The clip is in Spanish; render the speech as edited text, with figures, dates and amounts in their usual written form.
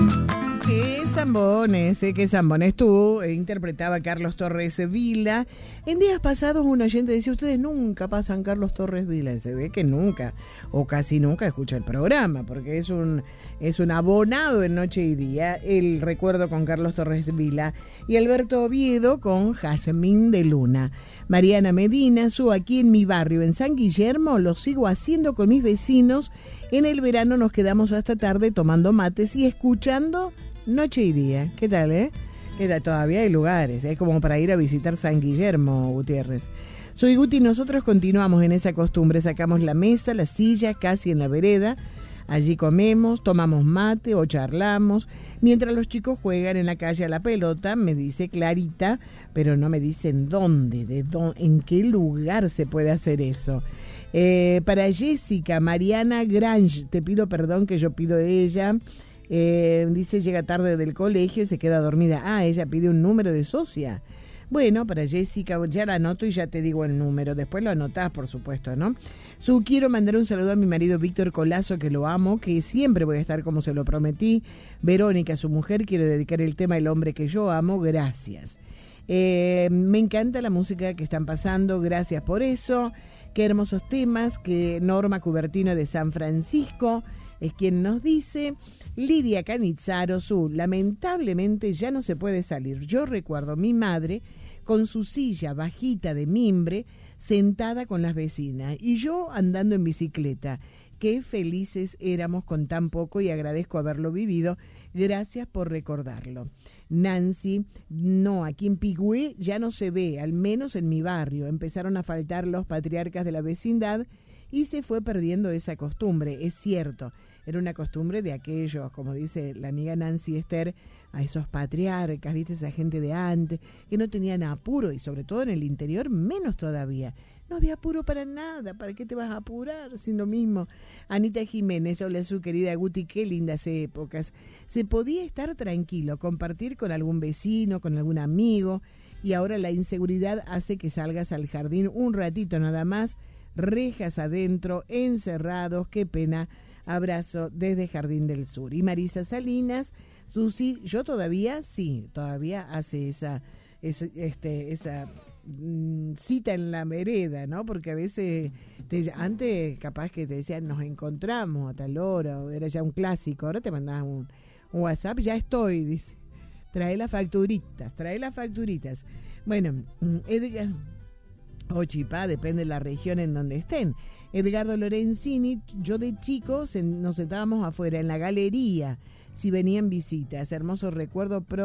Qué zambones tú, interpretaba Carlos Torres Vila. En días pasados un oyente decía, ustedes nunca pasan Carlos Torres Vila. Se ve que nunca, o casi nunca escucha el programa, porque es un abonado en Noche y Día, el recuerdo con Carlos Torres Vila, y Alberto Oviedo con Jazmín de Luna. Mariana Medina, aquí en mi barrio, en San Guillermo, lo sigo haciendo con mis vecinos. En el verano nos quedamos hasta tarde tomando mates y escuchando Noche y Día. ¿Qué tal, ¿Qué tal? Todavía hay lugares, es como para ir a visitar San Guillermo, Gutiérrez. Soy Guti, nosotros continuamos en esa costumbre, sacamos la mesa, la silla, casi en la vereda, allí comemos, tomamos mate o charlamos, mientras los chicos juegan en la calle a la pelota, me dice Clarita, pero no me dicen dónde, en qué lugar se puede hacer eso. Para Jessica, Mariana Grange, te pido perdón que yo pido de ella. Dice, llega tarde del colegio y se queda dormida. Ella pide un número de socia. Bueno, para Jessica, ya la anoto y ya te digo el número. Después lo anotás, por supuesto, ¿no? Quiero mandar un saludo a mi marido Víctor Colazo, que lo amo, que siempre voy a estar como se lo prometí. Verónica, su mujer, quiero dedicar el tema El hombre que yo amo. Gracias. Me encanta la música que están pasando. Gracias por eso. Qué hermosos temas. Que Norma Cubertino de San Francisco es quien nos dice. Lidia Canizzaro, lamentablemente ya no se puede salir. Yo recuerdo a mi madre con su silla bajita de mimbre, sentada con las vecinas, y yo andando en bicicleta. Qué felices éramos con tan poco y agradezco haberlo vivido. Gracias por recordarlo. Nancy, no, aquí en Pigüé ya no se ve, al menos en mi barrio. Empezaron a faltar los patriarcas de la vecindad y se fue perdiendo esa costumbre, es cierto. Era una costumbre de aquellos, como dice la amiga Nancy Esther, a esos patriarcas, ¿viste? Esa gente de antes, que no tenían apuro, y sobre todo en el interior, menos todavía. No había apuro para nada, ¿para qué te vas a apurar? Sin lo mismo. Anita Jiménez, hola su querida Guti, qué lindas épocas. Se podía estar tranquilo, compartir con algún vecino, con algún amigo, y ahora la inseguridad hace que salgas al jardín un ratito nada más, rejas adentro, encerrados, qué pena. Abrazo desde Jardín del Sur. Y Marisa Salinas, Susi, yo todavía hace esa cita en la vereda, ¿no? Porque a veces, antes capaz que te decían, nos encontramos a tal hora, o era ya un clásico, ahora te mandabas un WhatsApp, ya estoy, dice, trae las facturitas. Bueno, Edgar o Chipá, depende de la región en donde estén. Edgardo Lorenzini, yo de chicos nos sentábamos afuera en la galería si venían visitas, hermoso recuerdo